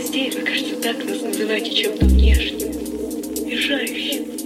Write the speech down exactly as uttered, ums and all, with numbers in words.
гостей, вы, кажется, так нас называете чем-то внешним, мешающим.